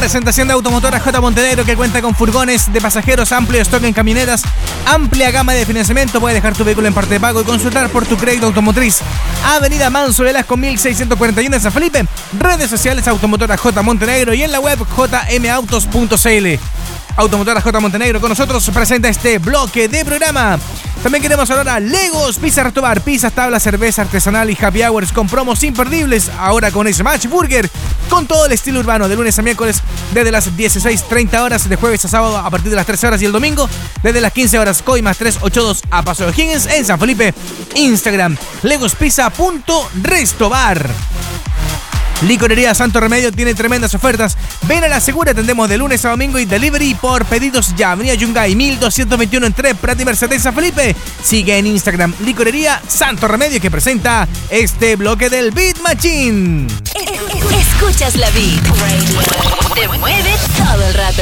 Presentación de Automotora J. Montenegro, que cuenta con furgones de pasajeros, amplio stock en camionetas, amplia gama de financiamiento. Puedes dejar tu vehículo en parte de pago y consultar por tu crédito automotriz. Avenida Manso Velasco 1641 en San Felipe. Redes sociales Automotora J. Montenegro y en la web jmautos.cl. Automotora J. Montenegro con nosotros presenta este bloque de programa. También queremos hablar a Legos, Pizza Restobar, pizzas, tablas, cerveza artesanal y happy hours con promos imperdibles. Ahora con Smash Burger, con todo el estilo urbano, de lunes a miércoles desde las 16:30 horas, de jueves a sábado a partir de las 13 horas y el domingo desde las 15 horas. Coimas 382 a Paso de Higgins en San Felipe. Instagram, legospizza.restobar. Licorería Santo Remedio tiene tremendas ofertas. Ven a la segura, atendemos de lunes a domingo y delivery por pedidos ya. Avenida Yungay 1221 entre Prat y Mercedes San Felipe. Sigue en Instagram Licorería Santo Remedio, que presenta este bloque del Beat Machine. Escuchas la Beat Radio. Te mueve todo el rato.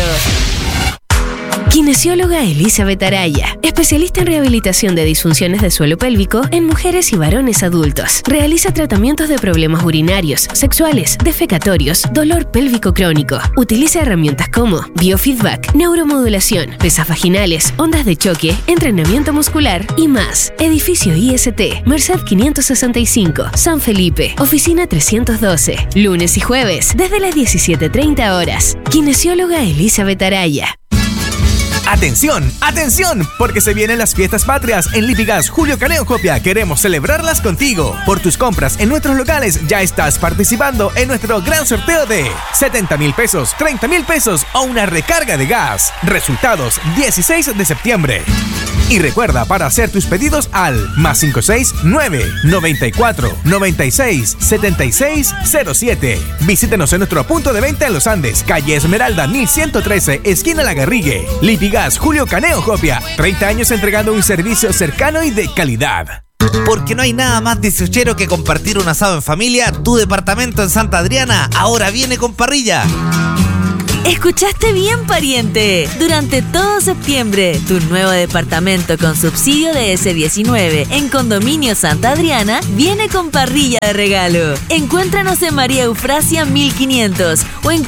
Kinesióloga Elizabeth Araya, especialista en rehabilitación de disfunciones de suelo pélvico en mujeres y varones adultos. Realiza tratamientos de problemas urinarios, sexuales, defecatorios, dolor pélvico crónico. Utiliza herramientas como biofeedback, neuromodulación, pesas vaginales, ondas de choque, entrenamiento muscular y más. Edificio IST, Merced 565, San Felipe, oficina 312, lunes y jueves, desde las 17:30 horas. Kinesióloga Elizabeth Araya. ¡Atención! ¡Atención! Porque se vienen las fiestas patrias en Lipigas Julio Caneo Copia. Queremos celebrarlas contigo. Por tus compras en nuestros locales ya estás participando en nuestro gran sorteo de 70,000 pesos, 30,000 pesos o una recarga de gas. Resultados 16 de septiembre. Y recuerda, para hacer tus pedidos al +569 94 96 76 07. Visítenos en nuestro punto de venta en Los Andes, calle Esmeralda 1113, esquina La Garrigue. Lipigas Julio Caneo Copia, 30 años entregando un servicio cercano y de calidad. Porque no hay nada más disuchero que compartir un asado en familia. Tu departamento en Santa Adriana ahora viene con parrilla. Escuchaste bien, pariente. Durante todo septiembre, tu nuevo departamento con subsidio de S19 en Condominio Santa Adriana viene con parrilla de regalo. Encuéntranos en María Eufrasia 1500 o en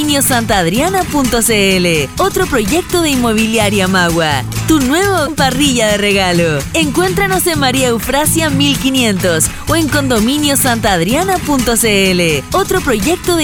condominiosantadriana.cl. Otro proyecto de Inmobiliaria Magua. Tu nuevo parrilla de regalo. Encuéntranos en María Eufrasia 1500 o en condominiosantadriana.cl. Otro proyecto de